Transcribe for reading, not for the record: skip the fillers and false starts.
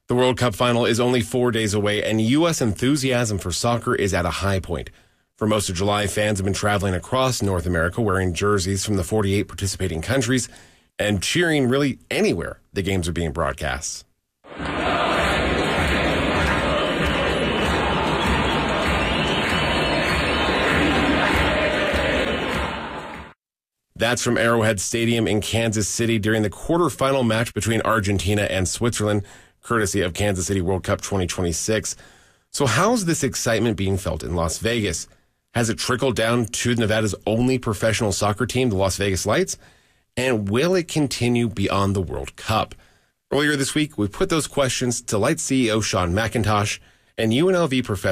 The World Cup final is only 4 days away, and U.S. enthusiasm for soccer is at a high point. For most of July, fans have been traveling across North America wearing jerseys from the 48 participating countries and cheering really anywhere the games are being broadcast. That's from Arrowhead Stadium in Kansas City during the quarterfinal match between Argentina and Switzerland, courtesy of Kansas City World Cup 2026. So how's this excitement being felt in Las Vegas? Has it trickled down to Nevada's only professional soccer team, the Las Vegas Lights? And will it continue beyond the World Cup? Earlier this week, we put those questions to Lights CEO Sean McIntosh and UNLV professor